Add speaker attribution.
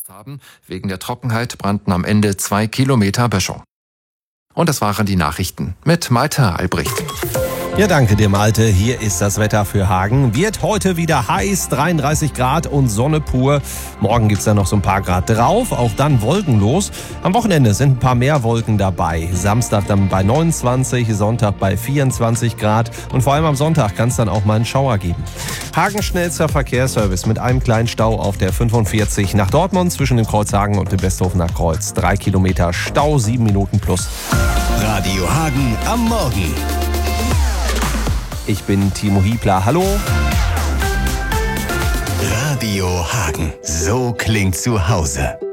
Speaker 1: haben. Wegen der Trockenheit brannten am Ende 2 Kilometer Böschung. Und das waren die Nachrichten mit Malte Albrecht.
Speaker 2: Ja, danke dir, Malte. Hier ist das Wetter für Hagen. Wird heute wieder heiß, 33 Grad und Sonne pur. Morgen gibt's da noch so ein paar Grad drauf, auch dann wolkenlos. Am Wochenende sind ein paar mehr Wolken dabei. Samstag dann bei 29, Sonntag bei 24 Grad und vor allem am Sonntag kann es dann auch mal einen Schauer geben. Hagen schnellster Verkehrsservice mit einem kleinen Stau auf der 45 nach Dortmund zwischen dem Kreuz Hagen und dem Westhofener Kreuz. 3 Kilometer Stau, 7 Minuten plus.
Speaker 3: Radio Hagen am Morgen.
Speaker 2: Ich bin Timo Hiebler. Hallo.
Speaker 3: Radio Hagen. So klingt zu Hause.